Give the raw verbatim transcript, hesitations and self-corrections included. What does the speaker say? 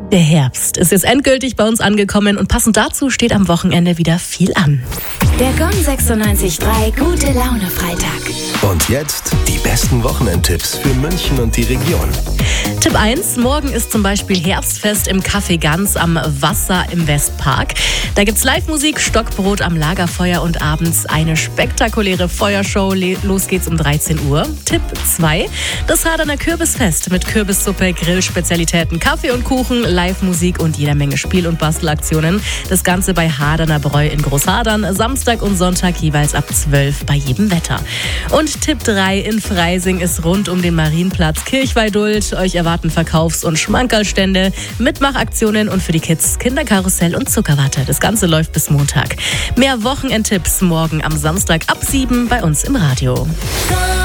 Der Herbst ist jetzt endgültig bei uns angekommen und passend dazu steht am Wochenende wieder viel an. Der Gong sechsundneunzig Komma drei Gute Laune Freitag. Und jetzt die besten Wochenendtipps für München und die Region. Tipp eins, morgen ist zum Beispiel Herbstfest im Café Ganz am Wasser im Westpark. Da gibt's Live-Musik, Stockbrot am Lagerfeuer und abends eine spektakuläre Feuershow. Los geht's um dreizehn Uhr. Tipp zwei, das Haderner Kürbisfest mit Kürbissuppe, Grillspezialitäten, Kaffee und Kuchen, Live-Musik und jeder Menge Spiel- und Bastelaktionen. Das Ganze bei Haderner Bräu in Großhadern, Samstag und Sonntag jeweils ab zwölf bei jedem Wetter. Und Tipp drei, in Freising ist rund um den Marienplatz Kirchweih-Duld. Euch erwarten Verkaufs- und Schmankerlstände, Mitmachaktionen und für die Kids Kinderkarussell und Zuckerwatte. Das Ganze läuft bis Montag. Mehr Wochenendtipps morgen am Samstag ab sieben bei uns im Radio.